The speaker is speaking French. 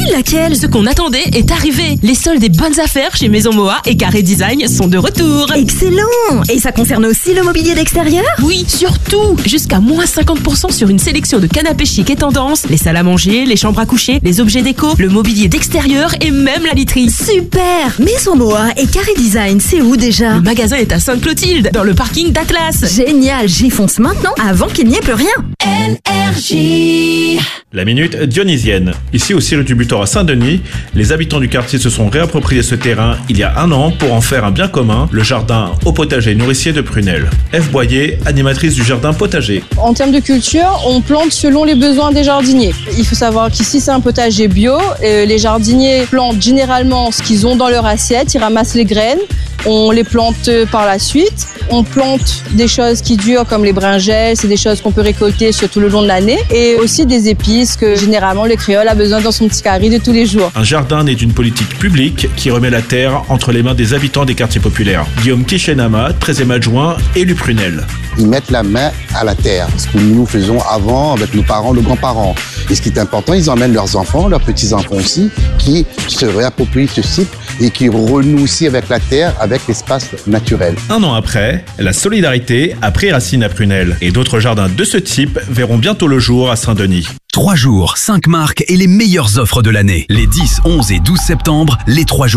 laquelle? Ce qu'on attendait est arrivé. Les soldes des bonnes affaires chez Maison Moa et Carré Design sont de retour. Excellent! Et ça concerne aussi le mobilier d'extérieur? Oui, surtout! Jusqu'à moins 50% sur une sélection de canapés chic et tendance, les salles à manger, les chambres à coucher, les objets déco, le mobilier d'extérieur et même la literie. Super! Maison Moa et Carré Design, c'est où déjà? Le magasin est à Sainte-Clotilde, dans le parking d'Atlas. Génial, j'y fonce maintenant avant qu'il n'y ait plus rien. Énergie. La minute dionysienne. Ici au Cirque du Butor à Saint-Denis, les habitants du quartier se sont réappropriés ce terrain il y a un an pour en faire un bien commun, le jardin au potager nourricier de Prunelle. Ève Boyer, animatrice du jardin potager. En termes de culture, on plante selon les besoins des jardiniers. Il faut savoir qu'ici c'est un potager bio. Les jardiniers plantent généralement ce qu'ils ont dans leur assiette, ils ramassent les graines, on les plante par la suite. On plante des choses qui durent comme les brinjelles, c'est des choses qu'on peut récolter sur tout le long de l'année, et aussi des épices que généralement le créole a besoin dans son petit carré de tous les jours. Un jardin n'est d'une politique publique qui remet la terre entre les mains des habitants des quartiers populaires. Guillaume Kishenama, 13e adjoint, élu Prunelle. Ils mettent la main à la terre, ce que nous faisions avant avec nos parents, nos grands-parents. Et ce qui est important, ils emmènent leurs enfants, leurs petits-enfants aussi, qui se réapproprient ce site et qui renouent aussi avec la terre, avec l'espace naturel. Un an après, la solidarité a pris racine à Prunelle et d'autres jardins de ce type verront bientôt le jour à Saint-Denis. 3 jours, 5 marques et les meilleures offres de l'année. Les 10, 11 et 12 septembre, les 3 jours.